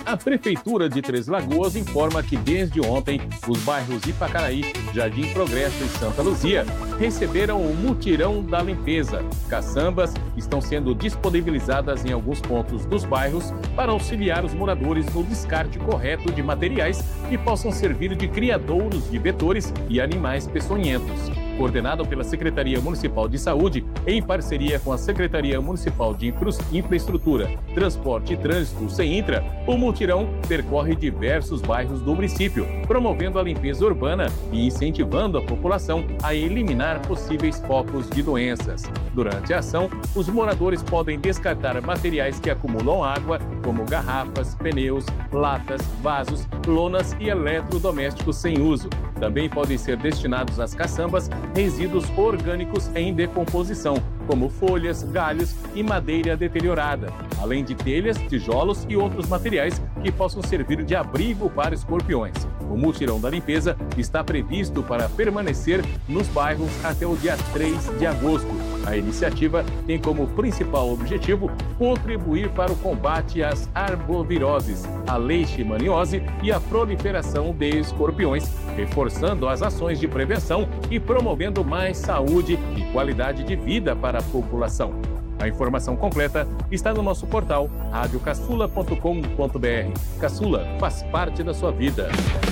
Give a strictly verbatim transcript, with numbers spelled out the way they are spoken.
A Prefeitura de Três Lagoas informa que desde ontem os bairros Ipacaraí, Jardim Progresso e Santa Luzia receberam o mutirão da limpeza. Caçambas estão sendo disponibilizadas em alguns pontos dos bairros para auxiliar os moradores no descarte correto de materiais que possam servir de criadouros de vetores e animais peçonhentos. Coordenado pela Secretaria Municipal de Saúde, em parceria com a Secretaria Municipal de Infraestrutura, Transporte e Trânsito, SEINTRA, o mutirão percorre diversos bairros do município, promovendo a limpeza urbana e incentivando a população a eliminar possíveis focos de doenças. Durante a ação, os moradores podem descartar materiais que acumulam água, como garrafas, pneus, latas, vasos, lonas e eletrodomésticos sem uso. Também podem ser destinados às caçambas resíduos orgânicos em decomposição, como folhas, galhos e madeira deteriorada, além de telhas, tijolos e outros materiais que possam servir de abrigo para escorpiões. O mutirão da limpeza está previsto para permanecer nos bairros até o dia três de agosto. A iniciativa tem como principal objetivo contribuir para o combate às arboviroses, a leishmaniose e a proliferação de escorpiões, reforçando as ações de prevenção e promovendo mais saúde e qualidade de vida para a população. A informação completa está no nosso portal rádio caçula ponto com ponto br. Caçula faz parte da sua vida.